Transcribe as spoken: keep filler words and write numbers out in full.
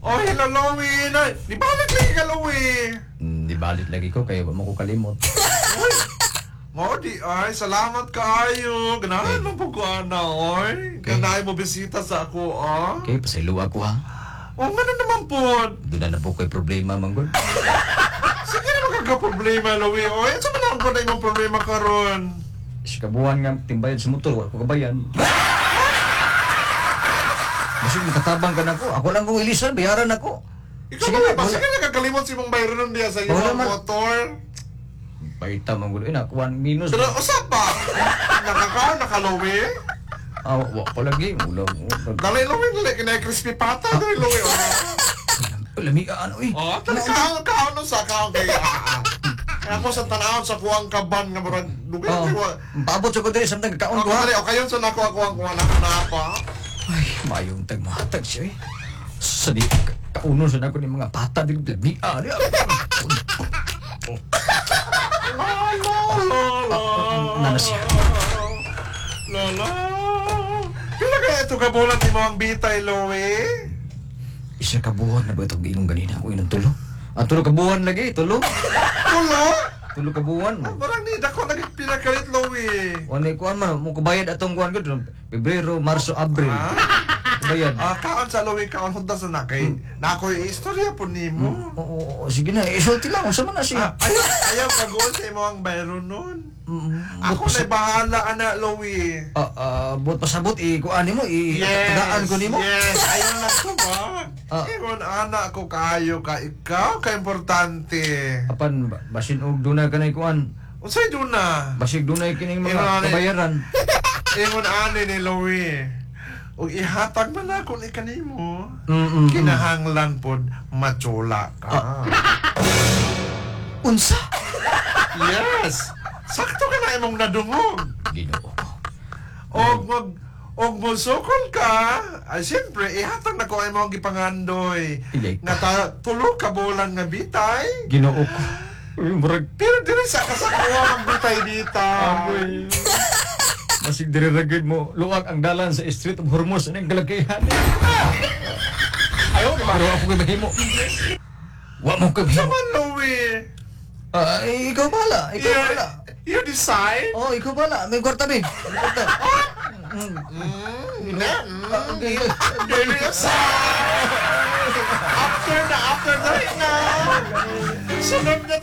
Oh, hello, Louie. Na, di balik lagi ka, Louie. Hmm, di balit lagi ko, kaya ba mo ko kalimot. Uy, mo di ay, salamat kaayo. Ganahan mo po ko, ana, oy. Ganahan mo bisita sa ako, ah. Okay, pasaylo ako ha. O, nga na naman po. Doon na na po ko'y problema, manggol. Sige na magkakaproblema, Louie. Oy, sa man ko na imong problema karon. Sa kabuhan nga, timbayan sa motor, wala ko kabayan. Kasi makatabang ka na ko. Ako lang kong ilisan, bayaran ako. Ikaw Sige ba, na, ba? wala. Sige na, kakalimot si mong bayro nun diya sa Wala iyong man. motor. Baita, manggol. Eh, nakuha, minus. Pero, usap pa. Nakaka, naka-Louie. Ah, wala ko lagi. Wala ko. Dali, Louie, dali. Kinay crispy pata, dali, Louie. Lami ka, ano eh. Oh, dali, kaon, kaon nun sa kaon kay ah, ah. Kaya ako sa tanawon sa kuwang kaban nga marag dugay Oh, ko. paabot sa ko din, samtang kakaon Ako ko ha. dali, o kayon sa nako ako ang kuwang na pa. Ay, mayong tagmatag siya eh. Sa di, kaunon sa nako ni mga pata, di lami ah. di- La la la la. Nana siya. La la. Kailan kaya ito kabulan ni mo ang bitay, Louie? Isa kabuhan na ba itong ginom ganina? Ako inang tulo. Ah, tulo kabuhan lagi, tulo. Tulo? Tulo kabuhan. Parang ni dako lagi pinakalit, Louie. Wala kuan man, mo kubayad atong kuan ko Pebrero, Marso, Abril. Kubayad. Ah, kaon sa Louie, kaon hundas na kay. Na ako istorya po nimo. Oo, oo, sige na, isulti lang, unsa man na siya. Ah, ayaw, ayaw kagoon sa imo ang bayro nun. Mm, Ako na bahala, ana, Louie. Ah, ah, buot pasabot, i kuan nimo, i tagaan ko nimo. Yes, ayaw na ko ba? Ah. Ingon, ana, ako kaayo ka, ikaw ka importante. Apan ba- basin og dunay kanay kuan. Unsay doon na? Basig dunay kining mga Ingon, ani. kabayaran. Ingon, ani ni Louie. Ug ihatag man ako ni kanimo. Mm, mm, mm. Kinahanglan pod matula ka. Unsa? Yes. Sakto ka na imong nadungog. Ginoo ko. Og mag og musukol ka, ay siyempre ihatag na ko ay mga gipangandoy. Ilay Nga ta, tulo ka bulan nga bitay. Ginoo ko. Uy, murag Pero diri sa kasakuha ang bitay dita. Amoy. Masig direragid mo. Luwag ang dalan sa Street of Hormuz. Anong galakihan? Ayaw, pero ako kay mahimo. Wa mo kay mahimo. Saman, Louie. Ah, eh, ikaw bala. Ikaw You, bala. you decide? Oh, ikaw bala. May kwarta, be. May kwarta. Mm. Mm, na, mm. Ah, okay. Dili sa- After na, after na rin na. Sunod na